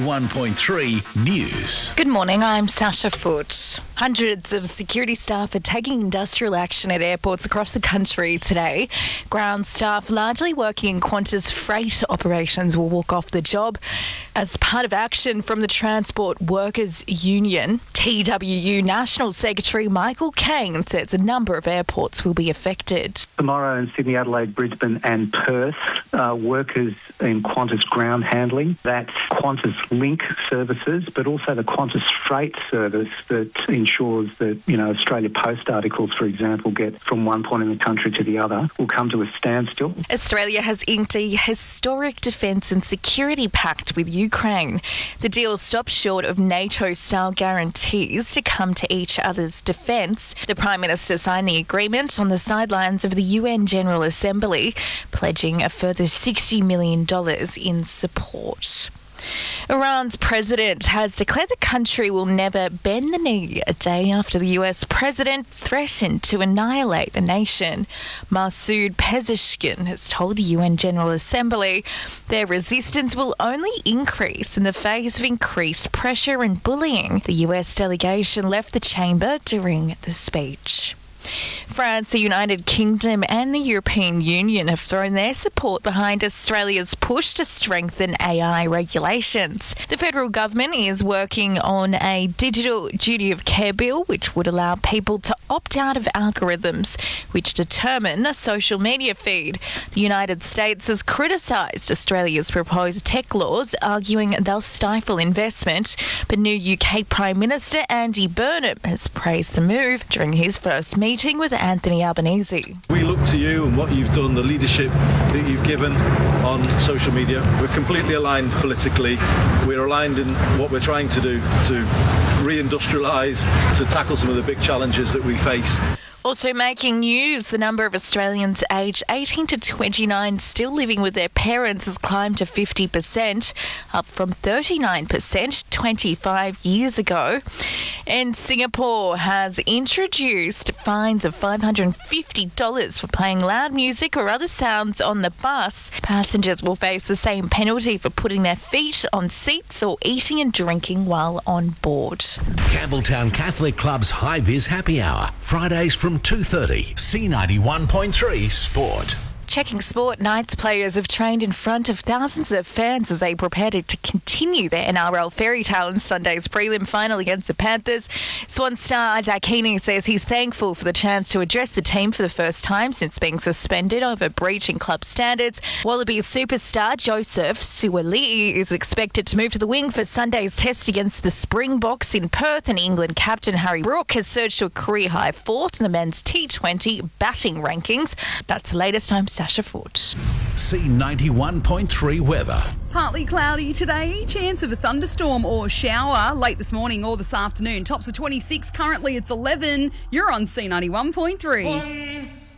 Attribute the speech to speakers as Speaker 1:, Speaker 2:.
Speaker 1: C91.3 News.
Speaker 2: Good morning, I'm Sasha Foote. Hundreds of security staff are taking industrial action at airports across the country today. Ground staff largely working in Qantas freight operations will walk off the job as part of action from the Transport Workers Union. TWU National Secretary Michael Kane says a number of airports will be affected.
Speaker 3: Tomorrow in Sydney, Adelaide, Brisbane and Perth, workers in Qantas ground handling, that's Qantas Link services, but also the Qantas freight service that ensures that, Australia Post articles, for example, get from one point in the country to the other, will come to a standstill.
Speaker 2: Australia has inked a historic defence and security pact with Ukraine. The deal stops short of NATO-style guarantees to come to each other's defence. The Prime Minister signed the agreement on the sidelines of the UN General Assembly, pledging a further $60 million in support. Iran's president has declared the country will never bend the knee a day after the US president threatened to annihilate the nation. Masoud Pezeshkian has told the UN General Assembly their resistance will only increase in the face of increased pressure and bullying. The US delegation left the chamber during the speech. France, the United Kingdom and the European Union have thrown their support behind Australia's push to strengthen AI regulations. The federal government is working on a digital duty of care bill which would allow people to opt out of algorithms which determine a social media feed. The United States has criticised Australia's proposed tech laws, arguing they'll stifle investment, but new UK Prime Minister Andy Burnham has praised the move during his first meeting with Anthony Albanese.
Speaker 4: We look to you and what you've done, the leadership that you've given on social media. We're completely aligned politically. We're aligned in what we're trying to do to reindustrialise, to tackle some of the big challenges that we face.
Speaker 2: Also making news, the number of Australians aged 18 to 29 still living with their parents has climbed to 50%, up from 39% 25 years ago. And Singapore has introduced fines of $550 for playing loud music or other sounds on the bus. Passengers will face the same penalty for putting their feet on seats or eating and drinking while on board.
Speaker 1: Campbelltown Catholic Club's High Vis Happy Hour, Fridays from 2:30. C91.3 Sport.
Speaker 2: Checking sport, Knights players have trained in front of thousands of fans as they prepare to continue their NRL fairy tale in Sunday's prelim final against the Panthers. Swan star Isaac Heaney says he's thankful for the chance to address the team for the first time since being suspended over breaching club standards. Wallabies superstar Joseph Suaalii is expected to move to the wing for Sunday's test against the Springboks in Perth, and England captain Harry Brook has surged to a career-high fourth in the men's T20 batting rankings. That's the latest. I'm Sasha Foote.
Speaker 1: C91.3 weather.
Speaker 5: Partly cloudy today, chance of a thunderstorm or shower late this morning or this afternoon. Tops of 26, currently it's 11. You're on C91.3.